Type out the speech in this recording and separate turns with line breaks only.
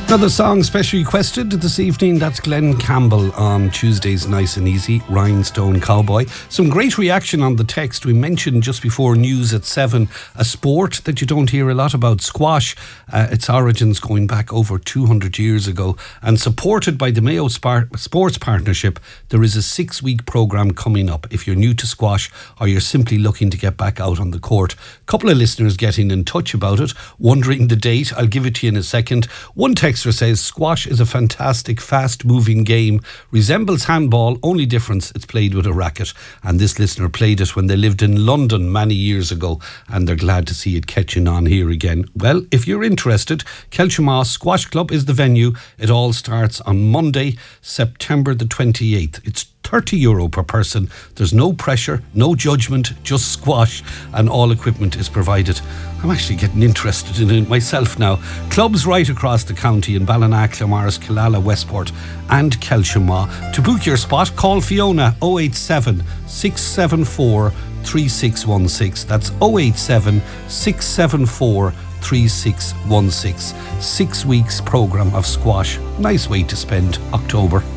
Another song specially requested this evening, that's Glenn Campbell on Tuesday's Nice and Easy, Rhinestone Cowboy. Some great reaction on the text. We mentioned just before news at 7, a sport that you don't hear a lot about, squash. Its origins going back over 200 years ago, and supported by the Mayo Sports Partnership, there is a 6-week programme coming up if you're new to squash or you're simply looking to get back out on the court. A couple of listeners getting in touch about it, wondering the date. I'll give it to you in a second. One texter says squash is a fantastic fast-moving game, resembles handball, only difference it's played with a racket. And this listener played it when they lived in London many years ago, and they're glad to see it catching on here again. Well, if you're interested, Kelshima Squash Club is the venue. It all starts on Monday, September the 28th. It's €30 per person. There's no pressure, no judgment, just squash, and all equipment is provided. I'm actually getting interested in it myself now. Clubs right across the county in Ballina, Claremorris, Killala, Westport and Kelshima. To book your spot, call Fiona 087 674 3616. That's 087 674 3616. 6 weeks programme of squash. Nice way to spend October.